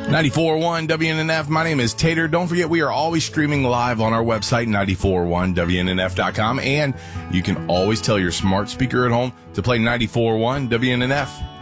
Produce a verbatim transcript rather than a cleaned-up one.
ninety-four point one W N N F. My name is Tater. Don't forget, we are always streaming live on our website, ninety-four point one W N N F dot com. And you can always tell your smart speaker at home to play ninety-four point one W N N F.